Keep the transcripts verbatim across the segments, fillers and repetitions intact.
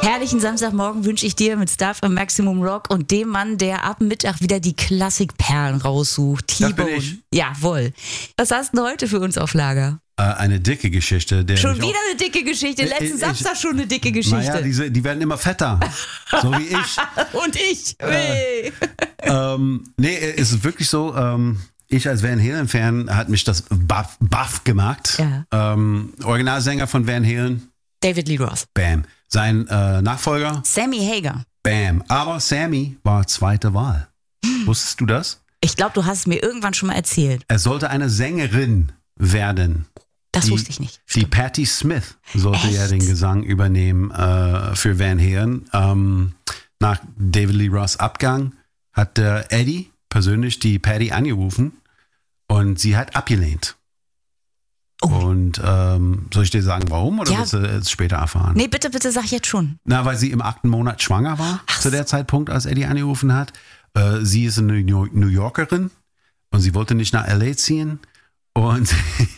Herrlichen Samstagmorgen wünsche ich dir mit Stuff im Maximum Rock und dem Mann, der ab Mittag wieder die Klassikperlen raussucht. Das bin ich. Jawohl. Was hast du denn heute für uns auf Lager? Äh, eine dicke Geschichte. Der Schon mich wieder auch, eine dicke Geschichte. Ich- Letzten ich- Samstag schon eine dicke Geschichte. Naja, diese, die werden immer fetter. So wie ich. Und ich. Hey. ähm, nee, es ist wirklich so, ähm, ich als Van Halen-Fan hat mich das baff, baff gemacht. Ja. Ähm, Originalsänger von Van Halen, David Lee Roth. bam. Sein äh, Nachfolger, Sammy Hagar. bam. Aber Sammy war zweite Wahl. Wusstest du das? Ich glaube, du hast es mir irgendwann schon mal erzählt. Er sollte eine Sängerin werden. Das Die- wusste ich nicht. Die Patti Smith sollte ja Echt? den Gesang übernehmen äh, für Van Halen. Ähm, nach David Lee Roths Abgang hat der Eddie persönlich die Patti angerufen und sie hat abgelehnt. Oh. Und ähm, soll ich dir sagen, warum oder Ja. willst du es später erfahren? Nee, bitte, bitte sag jetzt schon. Na, weil sie im achten Monat schwanger war Ach zu der Zeitpunkt, als Eddie angerufen hat. Äh, sie ist eine New New Yorkerin und sie wollte nicht nach L A ziehen und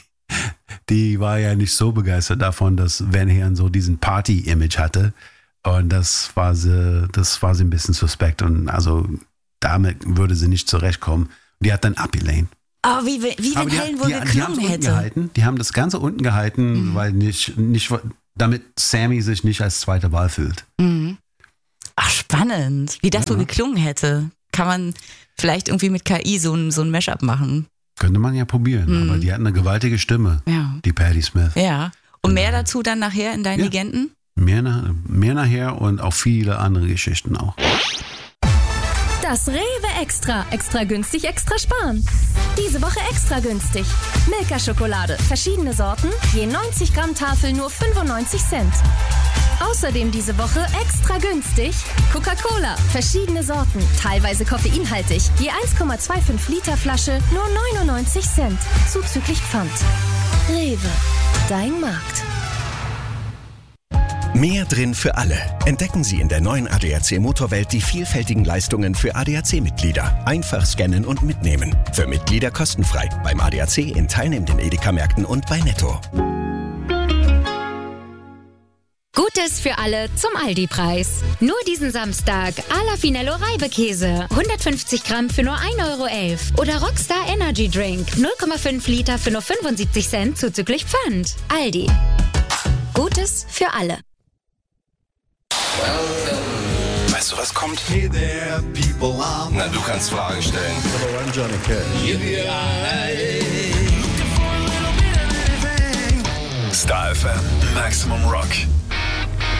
die war ja nicht so begeistert davon, dass Van Halen so diesen Party-Image hatte und das war sie, das war sie ein bisschen suspekt und also damit würde sie nicht zurechtkommen. Die hat dann abgelehnt. Aber wie, wie Aber Van die, Halen die, wohl die, die haben geklungen es unten hätte. gehalten. Die haben das Ganze unten gehalten, weil nicht, nicht, damit Sammy sich nicht als zweite Wahl fühlt. Ach, spannend. Wie das Ja. wohl geklungen hätte. Kann man vielleicht irgendwie mit K I so ein, so ein Mashup machen. Könnte man ja probieren, aber die hat eine gewaltige Stimme, Ja. die Patti Smith. Ja. Und mehr dazu dann nachher in deinen Ja. Legenden? Mehr, nach, mehr nachher und auch viele andere Geschichten auch. Das Rewe Extra. Extra günstig, extra sparen. Diese Woche extra günstig. Milka-Schokolade. Verschiedene Sorten. Je neunzig Gramm Tafel nur fünfundneunzig Cent. Außerdem diese Woche extra günstig. Coca-Cola. Verschiedene Sorten. Teilweise koffeinhaltig. Je eins Komma fünfundzwanzig Liter Flasche nur neunundneunzig Cent. Zuzüglich Pfand. Rewe. Dein Markt. Mehr drin für alle. Entdecken Sie in der neuen A D A C Motorwelt die vielfältigen Leistungen für A D A C-Mitglieder. Einfach scannen und mitnehmen. Für Mitglieder kostenfrei. Beim A D A C in teilnehmenden Edeka-Märkten und bei Netto. Gutes für alle zum Aldi-Preis. Nur diesen Samstag Ala Finello Reibekäse. hundertfünfzig Gramm für nur ein Euro elf. Oder Rockstar Energy Drink. null Komma fünf Liter für nur fünfundsiebzig Cent zuzüglich Pfand. Aldi. Gutes für alle. Weißt du, was kommt? Hey there, people, I'm Na, du kannst Fragen stellen. I'm Johnny Cash. Star F M, Maximum Rock.